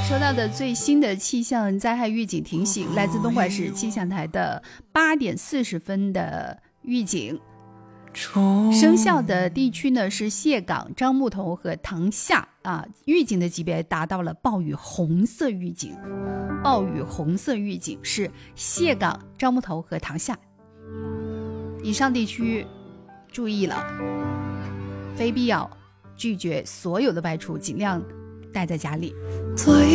收到的最新的气象灾害预警提醒，来自东莞市气象台的8点40分的预警。生效的地区呢是蟹港、樟木头和塘厦啊，预警的级别达到了暴雨红色预警。暴雨红色预警是蟹港、樟木头和塘厦。以上地区注意了，非必要拒绝所有的外出，尽量待在家里。